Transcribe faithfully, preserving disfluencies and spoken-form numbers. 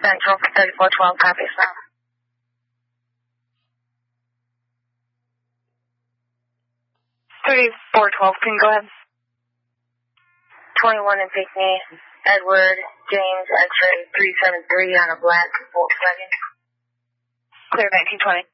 Central for thirty-four twelve, copy, stop. thirty-four twelve, can you go ahead? twenty-one and take me, Edward James X-ray three seven three on a black Volkswagen. Clear nineteen twenty.